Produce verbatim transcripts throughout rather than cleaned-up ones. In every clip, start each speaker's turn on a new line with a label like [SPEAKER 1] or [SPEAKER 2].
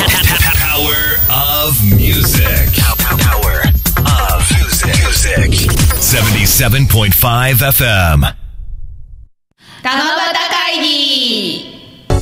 [SPEAKER 1] Power of music. Power of music. seventy-seven point five エフエム
[SPEAKER 2] 七夕会議。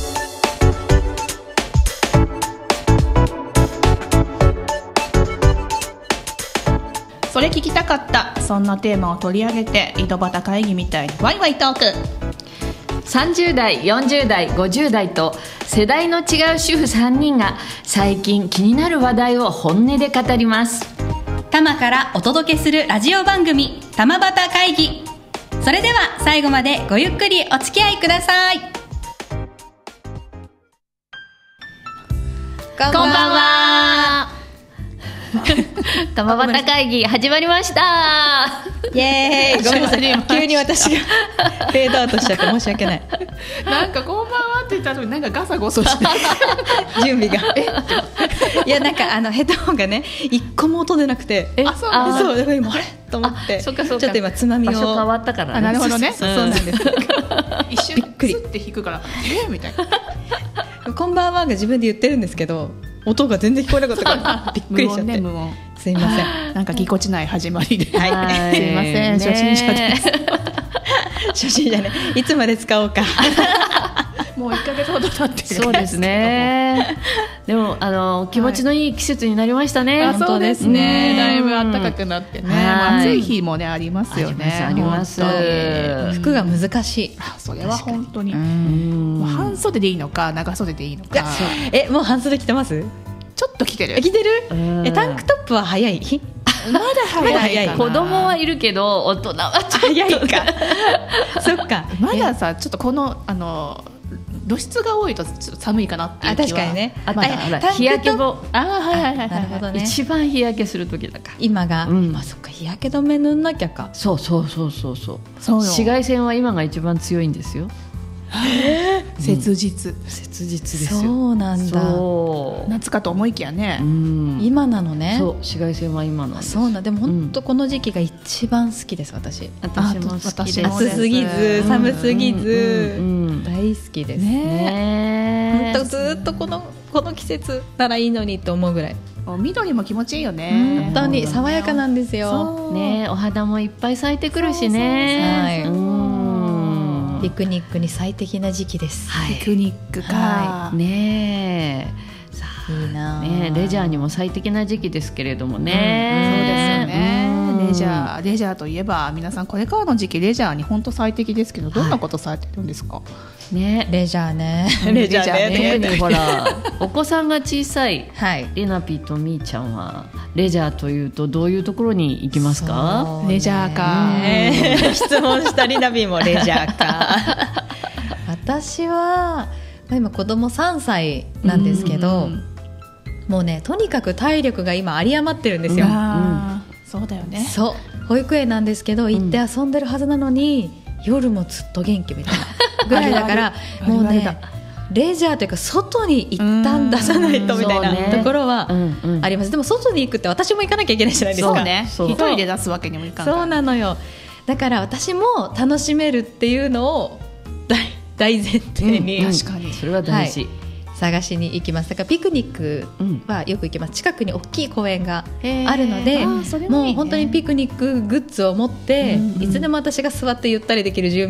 [SPEAKER 2] それ聞きたかった。そんなテーマを取り上げて井戸端会議みたいにワイワイトーク。
[SPEAKER 3] さんじゅう代、よんじゅう代、ごじゅう代と世代の違う主婦さんにんが最近気になる話題を本音で語ります。
[SPEAKER 2] 多摩からお届けするラジオ番組七夕会議。それでは最後までごゆっくりお付き合いください。
[SPEAKER 3] こんばんは。七夕会議始まりました。
[SPEAKER 2] イエーイ。ごめんなさい、急に私がフェードアウトしちゃって申し訳ない。
[SPEAKER 4] なんかこんばんはって言った後になんかガサゴソして
[SPEAKER 2] 準備がいやなんかあのヘッドホンがね一個も音出なくて、
[SPEAKER 3] え
[SPEAKER 4] あそうなんです。
[SPEAKER 2] そうだから今あれと思って
[SPEAKER 3] そっかそっか
[SPEAKER 2] ちょっと今つまみを
[SPEAKER 3] 場所変わったからね。
[SPEAKER 4] あなるほどね。
[SPEAKER 2] そうそうそうなんです
[SPEAKER 4] 一瞬
[SPEAKER 2] びっくり
[SPEAKER 4] スッて弾くからえーみたいな。
[SPEAKER 2] こんばんはが自分で言ってるんですけど音が全然聞こえなかったからびっくりしちゃって、
[SPEAKER 4] 無音ね無音。
[SPEAKER 2] すいません。
[SPEAKER 4] なんかぎこちない始まりで、
[SPEAKER 2] はい
[SPEAKER 3] はい
[SPEAKER 4] すいません、初心者です
[SPEAKER 2] 初心者ね。いつまで使おうか
[SPEAKER 4] もういっかげつほど経ってる。
[SPEAKER 3] そうですね。でもあの気持ちのいい季節になりましたね。
[SPEAKER 4] あそうですね。だいぶ暖かくなってね、まあ
[SPEAKER 3] はい
[SPEAKER 4] 暑い日もねありますよね。
[SPEAKER 3] ありますあります
[SPEAKER 4] 本当に
[SPEAKER 2] 服が難しい。
[SPEAKER 4] あそれは本当に
[SPEAKER 3] うん
[SPEAKER 4] もう半袖でいいのか長袖でいいのか。
[SPEAKER 2] えもう半袖着てます？
[SPEAKER 4] ちょっと着てる。
[SPEAKER 2] 着てる？
[SPEAKER 3] うん
[SPEAKER 2] えタンクトップは早い？
[SPEAKER 4] まだ早いかな。
[SPEAKER 3] 子供はいるけど大人はちょっと
[SPEAKER 2] 早いかそっか。
[SPEAKER 4] まださちょっとこのあの露出が多いとちょっと寒いかなっていう
[SPEAKER 2] あ
[SPEAKER 4] 気は。
[SPEAKER 2] 確かにね。
[SPEAKER 3] あと
[SPEAKER 2] あ
[SPEAKER 3] ほら
[SPEAKER 2] タンクトップ
[SPEAKER 3] 日焼けも
[SPEAKER 4] あはいはいはいはい。
[SPEAKER 2] なるほどね。
[SPEAKER 3] 一番日焼けする時だから。
[SPEAKER 2] 今が、
[SPEAKER 3] うん
[SPEAKER 2] あそっか日焼け止め塗んなきゃか。
[SPEAKER 3] そうそうそうそうそう。
[SPEAKER 4] そうよ
[SPEAKER 3] 紫外線は今が一番強いんですよ。
[SPEAKER 4] 切実。
[SPEAKER 3] 切実ですよ。
[SPEAKER 2] そうなんだ。
[SPEAKER 3] そう。
[SPEAKER 4] 夏かと思いきやね
[SPEAKER 3] う。ん。
[SPEAKER 2] 今なのね。
[SPEAKER 3] そう紫外線は今なんです。
[SPEAKER 2] あそうなん。でも本当この時期が一番好きです私。
[SPEAKER 3] 私も好きです。
[SPEAKER 4] 私もです
[SPEAKER 2] 暑すぎず寒すぎず、
[SPEAKER 3] うんうんうん
[SPEAKER 2] 大好きです。
[SPEAKER 3] ねえ。
[SPEAKER 2] 本当ずっとこのこの季節ならいいのにと思うぐらい。
[SPEAKER 4] もう緑も気持ちいいよね。
[SPEAKER 2] 本当に爽やかなんですよ。
[SPEAKER 4] そう
[SPEAKER 3] ねえお花もいっぱい咲いてくるしね。
[SPEAKER 2] そうそうそう
[SPEAKER 3] うん
[SPEAKER 2] ピクニックに最適な時期です。
[SPEAKER 3] はい
[SPEAKER 4] ピクニックか。
[SPEAKER 2] は
[SPEAKER 3] ねえさ
[SPEAKER 2] いいなあ。
[SPEAKER 3] あねえレジャーにも最適な時期ですけれども
[SPEAKER 4] そう
[SPEAKER 3] ね。
[SPEAKER 4] ですよね。
[SPEAKER 3] うん
[SPEAKER 4] レジャーレジャーといえば皆さんこれからの時期レジャーに本当最適ですけどどんなことされてるんですか？
[SPEAKER 3] ね
[SPEAKER 2] レジャーね。
[SPEAKER 4] レジャーね
[SPEAKER 3] 特にほらお子さんが小さい
[SPEAKER 2] はい。
[SPEAKER 3] レナピーとミーちゃんはレジャーというとどういうところに行きますか？
[SPEAKER 2] そうね
[SPEAKER 4] レジャーか
[SPEAKER 2] ね質問したりなびもレジャーか私は今子供さんさいなんですけど、
[SPEAKER 4] うん
[SPEAKER 2] もうねとにかく体力が今有り余ってるんですよ、
[SPEAKER 4] あーそうだよね。
[SPEAKER 2] そう保育園なんですけど行って遊んでるはずなのに、夜もずっと元気みたいなぐらいだから
[SPEAKER 4] あるある
[SPEAKER 2] もうね
[SPEAKER 4] あるある
[SPEAKER 2] レジャーというか外に一旦出さないとみたい
[SPEAKER 3] うんそうね
[SPEAKER 2] なところは
[SPEAKER 3] うんうん
[SPEAKER 2] あります。でも外に行くって私も行かなきゃいけないじゃないですか。
[SPEAKER 4] そうね。
[SPEAKER 3] そう
[SPEAKER 4] 一人で出すわけにもいかんから。
[SPEAKER 2] そうなのよ。だから私も楽しめるっていうのを大大前提に、
[SPEAKER 3] うん
[SPEAKER 4] 確かに
[SPEAKER 3] それは大事。
[SPEAKER 2] 探しに行きます。だからピクニックはよく行きます。近くに大きい公園があるので、
[SPEAKER 4] へーあーそれもいいね
[SPEAKER 2] もう本当にピクニックグッズを持って、
[SPEAKER 4] うんうん
[SPEAKER 2] いつでも私が座ってゆったりできる準